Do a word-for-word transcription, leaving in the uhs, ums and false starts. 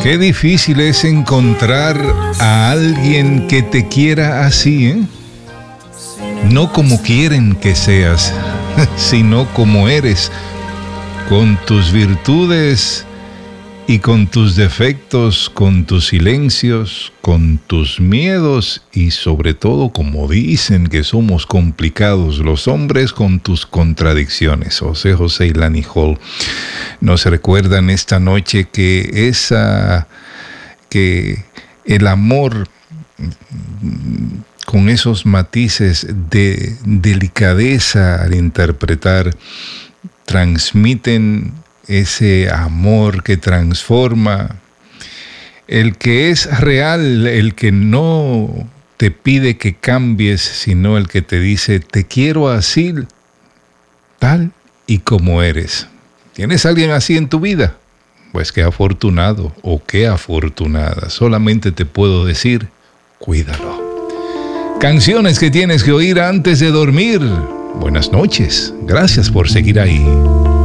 Qué difícil es encontrar a alguien que te quiera así, ¿eh? No como quieren que seas, sino como eres, con tus virtudes y con tus defectos, con tus silencios, con tus miedos y sobre todo, como dicen que somos complicados los hombres, con tus contradicciones. José José y Lani Hall nos recuerdan esta noche que esa, que el amor con esos matices de delicadeza al interpretar transmiten ese amor que transforma, el que es real, el que no te pide que cambies, sino el que te dice, te quiero así, tal y como eres. ¿Tienes a alguien así en tu vida? Pues qué afortunado o qué afortunada. Solamente te puedo decir, cuídalo. Canciones que tienes que oír antes de dormir. Buenas noches. Gracias por seguir ahí.